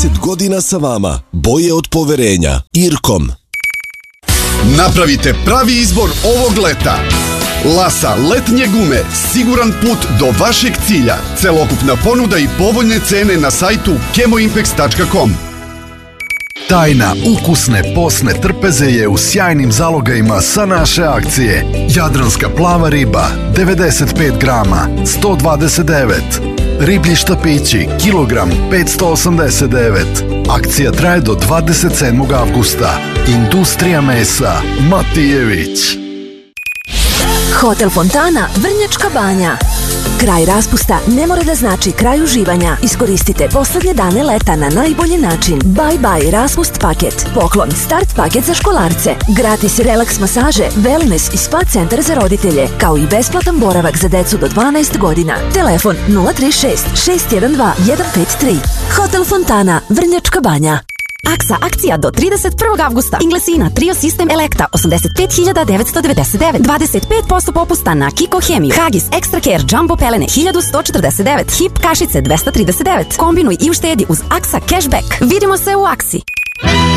20 godina sa vama. Boje od poverenja. Irkom. Napravite pravi izbor ovog leta. Lasa letnje gume, siguran put do vašeg cilja. Celokupna ponuda i povoljne cene na sajtu kemoimpex.com. Tajna ukusne posne trpeze je u sjajnim zalogajima sa naše akcije. Jadranska plava riba, 95 grama, 129. Riblji štapići, kilogram, 589. Akcija traje do 27. avgusta. Industrija mesa, Matijević. Hotel Fontana, Vrnjačka Banja. Kraj raspusta ne mora da znači kraj uživanja. Iskoristite poslednje dane leta na najbolji način. Bye bye raspust paket. Poklon start paket za školarce. Gratis relaks masaže, wellness i spa centar za roditelje, kao i besplatan boravak za decu do 12 godina. Telefon 036 612 153. Hotel Fontana, Vrnjačka Banja. Aksa akcija do 31. avgusta. Inglesina Trio System Elekta 85.999. 25% popusta na Kiko Hemiju. Hagis Extra Care Jumbo pelene 1149. Hip kašice 239. Kombinuj i uštedi uz Aksa Cashback. Vidimo se u Aksi.